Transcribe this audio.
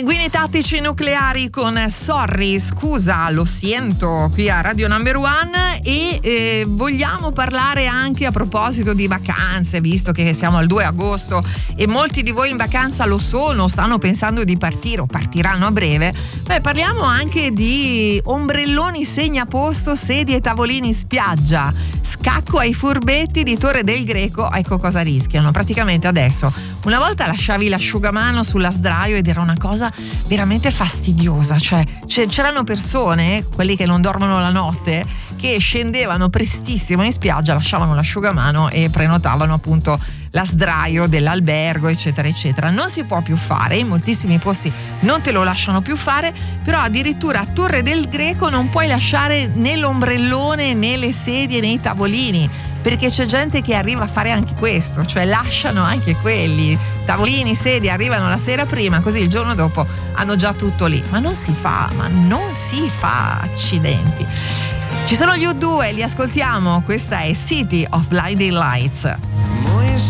Pinguini tattici nucleari con Sorry, scusa, lo siento, qui a Radio Number One. E vogliamo parlare anche a proposito di vacanze, visto che siamo al 2 agosto e molti di voi in vacanza lo sono, stanno pensando di partire o partiranno a breve. Parliamo anche di ombrelloni segnaposto, sedie e tavolini in spiaggia, scacco ai furbetti di Torre del Greco. Ecco cosa rischiano. Praticamente adesso, una volta lasciavi l'asciugamano sulla sdraio ed era una cosa veramente fastidiosa, cioè c'erano persone, quelli che non dormono la notte, che scendevano prestissimo in spiaggia, lasciavano l'asciugamano e prenotavano appunto la sdraio dell'albergo, eccetera eccetera. Non si può più fare, in moltissimi posti non te lo lasciano più fare, però addirittura a Torre del Greco non puoi lasciare né l'ombrellone né le sedie né i tavolini, perché c'è gente che arriva a fare anche questo, cioè lasciano anche quelli, tavolini, sedie, arrivano la sera prima, così il giorno dopo hanno già tutto lì. Ma non si fa, accidenti. Ci sono gli U2, li ascoltiamo, questa è City of Blinding Lights.